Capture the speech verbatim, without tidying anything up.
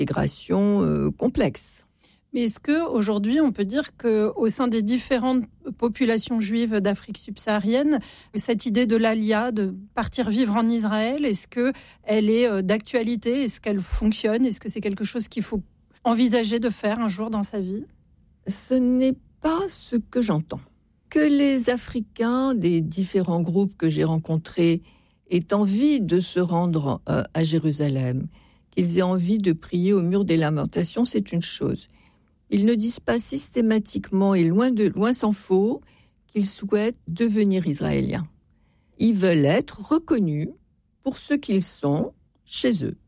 intégration euh, complexe. Mais est-ce qu'aujourd'hui, on peut dire qu'au sein des différentes populations juives d'Afrique subsaharienne, cette idée de l'Alia, de partir vivre en Israël, est-ce qu'elle est d'actualité ? Est-ce qu'elle fonctionne ? Est-ce que c'est quelque chose qu'il faut envisager de faire un jour dans sa vie ? Ce n'est pas ce que j'entends. Que les Africains des différents groupes que j'ai rencontrés aient envie de se rendre euh, à Jérusalem, qu'ils aient envie de prier au mur des lamentations, c'est une chose. Ils ne disent pas systématiquement et loin, de, loin s'en faut qu'ils souhaitent devenir israéliens. Ils veulent être reconnus pour ce qu'ils sont chez eux.